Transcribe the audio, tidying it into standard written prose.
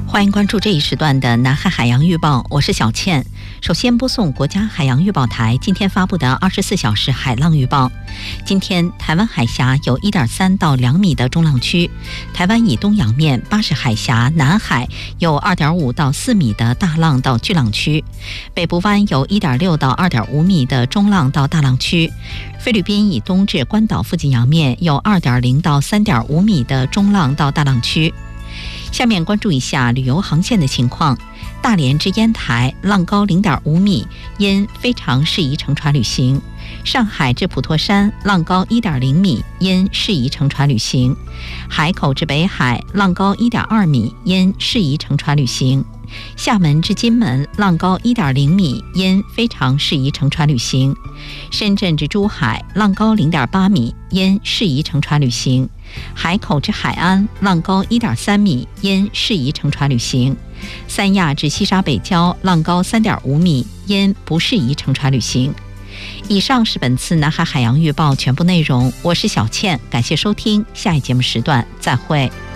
欢迎关注这一时段的南海海洋预报，我是小倩。首先播送国家海洋预报台今天发布的24小时海浪预报。今天台湾海峡有 1.3 到2米的中浪区，台湾以东洋面巴士海峡南海有 2.5 到4米的大浪到巨浪区，北部湾有 1.6 到 2.5 米的中浪到大浪区，菲律宾以东至关岛附近洋面有 2.0 到 3.5 米的中浪到大浪区。下面关注一下旅游航线的情况。大连至烟台浪高 0.5 米，因非常适宜乘船旅行。上海至普陀山浪高 1.0 米，因适宜乘船旅行。海口至北海浪高 1.2 米，因适宜乘船旅行。厦门至金门浪高 1.0 米，因非常适宜乘船旅行。深圳至珠海浪高 0.8 米，因适宜乘船旅行。海口至海安浪高 1.3 米，因适宜乘船旅行。三亚至西沙北礁浪高 3.5 米，因不适宜乘船旅行。以上是本次南海海洋预报全部内容，我是小倩，感谢收听，下一节目时段再会。